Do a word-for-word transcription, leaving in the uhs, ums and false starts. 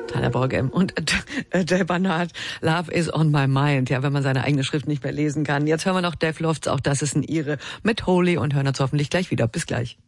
Tanja Borgem und äh, Jay Barnard, Love is on my mind. Ja, wenn man seine eigene Schrift nicht mehr lesen kann. Jetzt hören wir noch Def Lofts, auch das ist ein Ire mit Holy und hören uns hoffentlich gleich wieder. Bis gleich.